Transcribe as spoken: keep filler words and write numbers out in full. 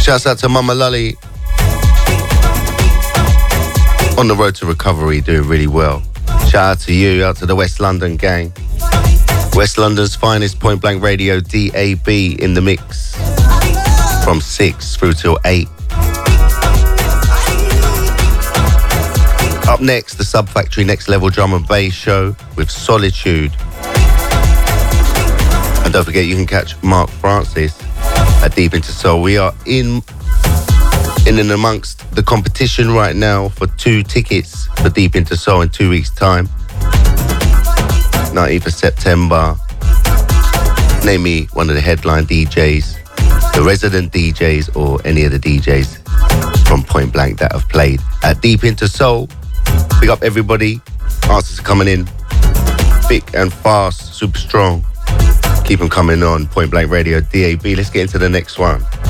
Shouts out to Mama Lully. On the road to recovery, doing really well. Shout out to you, out to the West London gang. West London's finest, Point Blank Radio, D A B in the mix. From six through till eight. Up next, the Sub Factory Next Level Drum and Bass show with Solitude. And don't forget, you can catch Mark Francis at Deep Into Soul. We are in in and amongst the competition right now for two tickets for Deep Into Soul in two weeks' time. nineteenth of September. Name me one of the headline D Js, the resident D Js, or any of the D Js from Point Blank that have played at Deep Into Soul. Big up everybody. Answers are coming in thick and fast, super strong. Keep them coming on. Point Blank Radio, D A B. Let's get into the next one.